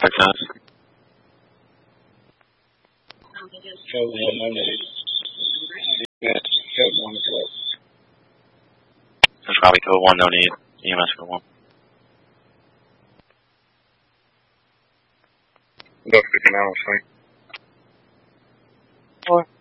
Texas. Code 1, no need. Code 1 close. There's probably code 1, no need. EMS code 1. Go 59,